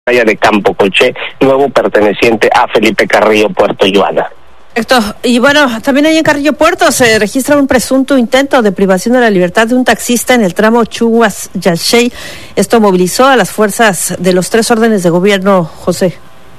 de Campo Colché, nuevo perteneciente a Felipe Carrillo Puerto, Joana. Perfecto. Y bueno, también ahí en Carrillo Puerto se registra un presunto intento de privación de la libertad de un taxista en el tramo Chuguas-Yaxey. Esto movilizó a las fuerzas de los 3 órdenes de gobierno, José.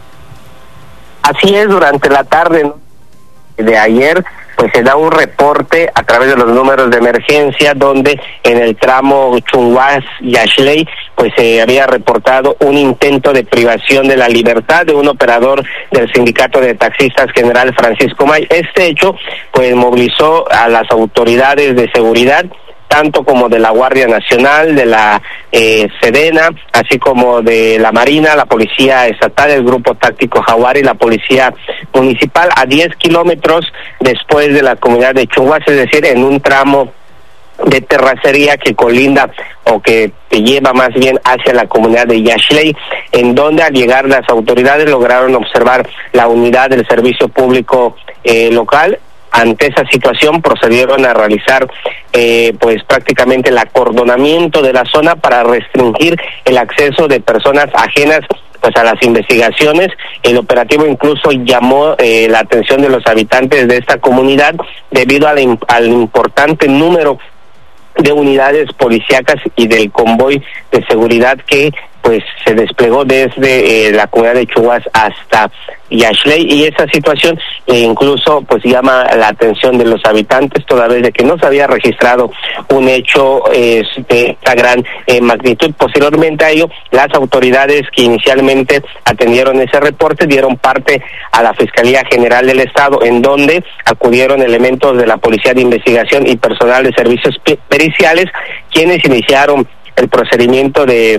Así es, durante la tarde de ayer, pues se da un reporte a través de los números de emergencia donde en el tramo Chuguas-Yaxey pues se había reportado un intento de privación de la libertad de un operador del sindicato de taxistas, General Francisco May. Este hecho pues movilizó a las autoridades de seguridad, tanto como de la Guardia Nacional, de la Sedena, así como de la Marina, la Policía Estatal, el Grupo Táctico Jaguar y la Policía Municipal, a 10 kilómetros después de la comunidad de Chuguas, es decir, en un tramo de terracería que colinda o que lleva más bien hacia la comunidad de Yaxey, en donde al llegar las autoridades lograron observar la unidad del servicio público local. Ante esa situación procedieron a realizar pues prácticamente el acordonamiento de la zona para restringir el acceso de personas ajenas pues a las investigaciones. El operativo incluso llamó la atención de los habitantes de esta comunidad debido al importante número de unidades policíacas y del convoy de seguridad que pues se desplegó desde la comunidad de Chuguas hasta Yaxey, y esa situación incluso pues llama la atención de los habitantes, toda vez de que no se había registrado un hecho de esta gran magnitud. Posteriormente a ello, las autoridades que inicialmente atendieron ese reporte dieron parte a la Fiscalía General del Estado, en donde acudieron elementos de la Policía de Investigación y personal de servicios periciales, quienes iniciaron el procedimiento de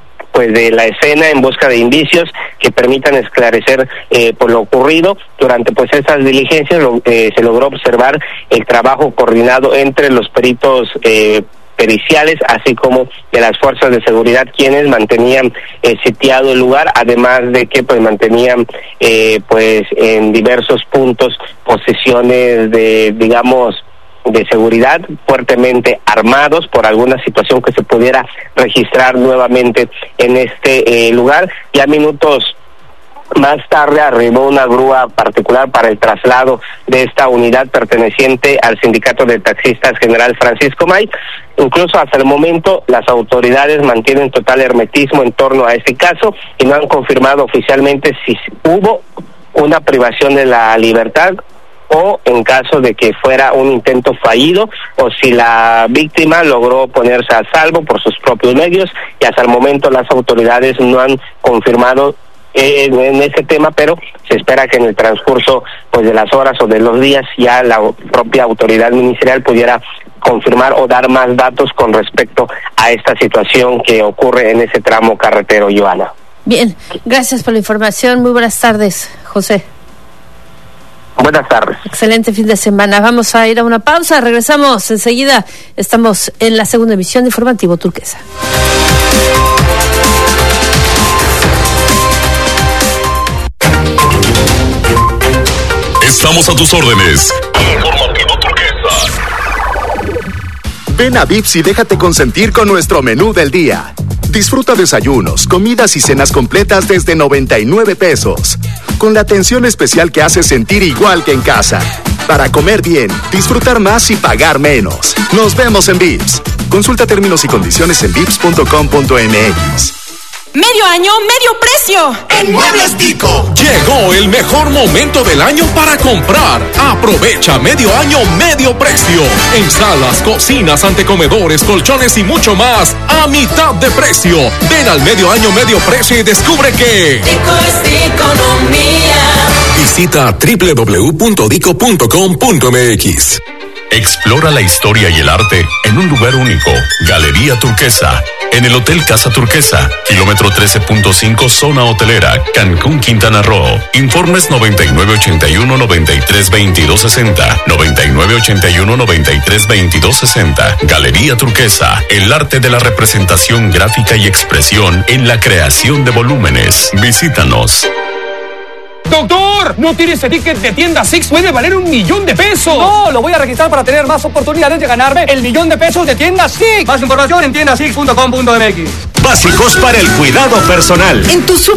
la escena en busca de indicios que permitan esclarecer por lo ocurrido. Durante pues esas diligencias se logró observar el trabajo coordinado entre los peritos periciales, así como de las fuerzas de seguridad, quienes mantenían sitiado el lugar, además de que pues mantenían pues en diversos puntos posiciones de seguridad fuertemente armados por alguna situación que se pudiera registrar nuevamente en este lugar. Ya minutos más tarde arribó una grúa particular para el traslado de esta unidad perteneciente al sindicato de taxistas General Francisco May. Incluso hasta el momento las autoridades mantienen total hermetismo en torno a este caso y no han confirmado oficialmente si hubo una privación de la libertad o en caso de que fuera un intento fallido, o si la víctima logró ponerse a salvo por sus propios medios, y hasta el momento las autoridades no han confirmado en ese tema, pero se espera que en el transcurso pues de las horas o de los días ya la propia autoridad ministerial pudiera confirmar o dar más datos con respecto a esta situación que ocurre en ese tramo carretero, Joana. Bien, gracias por la información. Muy buenas tardes, José. Buenas tardes. Excelente fin de semana. Vamos a ir a una pausa. Regresamos enseguida. Estamos en la segunda emisión de Informativo Turquesa. Estamos a tus órdenes. Informativo Turquesa. Ven a Vips y déjate consentir con nuestro menú del día. Disfruta desayunos, comidas y cenas completas desde 99 pesos. Con la atención especial que hace sentir igual que en casa. Para comer bien, disfrutar más y pagar menos. Nos vemos en Vips. Consulta términos y condiciones en vips.com.mx. ¡Medio año, medio precio! En Muebles Tico llegó el mejor momento del año para comprar. Aprovecha medio año, medio precio. En salas, cocinas, antecomedores, colchones y mucho más a mitad de precio. Ven al medio año, medio precio y descubre que Tico es economía. Visita www.dico.com.mx. Explora la historia y el arte en un lugar único. Galería Turquesa. En el Hotel Casa Turquesa, kilómetro 13.5, zona hotelera, Cancún, Quintana Roo. Informes 9981-932260. 9981-932260. Galería Turquesa, el arte de la representación gráfica y expresión en la creación de volúmenes. Visítanos. ¡Doctor! ¿No tiene ese ticket de tienda Six? ¡Puede valer $1,000,000 de pesos! No, lo voy a registrar para tener más oportunidades de ganarme el $1,000,000 de pesos de tienda Six. Más información en tiendasix.com.mx. Básicos para el cuidado personal. En tu